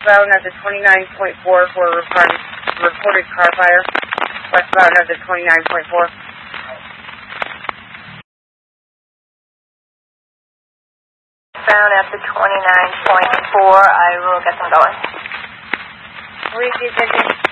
Westbound at the 29.4 for reported car fire. Westbound at the 29.4. Westbound at the 29.4. I will get them going. Police attention.